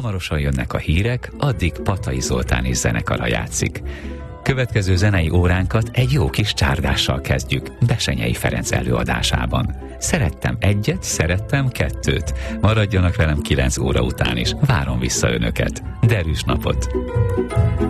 Hamarosan jönnek a hírek, addig Patay Zoltán és zenekara játszik. Következő zenei óránkat egy jó kis csárdással kezdjük, Bessenyei Ferenc előadásában. Szerettem egyet, szerettem kettőt. Maradjanak velem 9 óra után is. Várom vissza önöket. Derűs napot!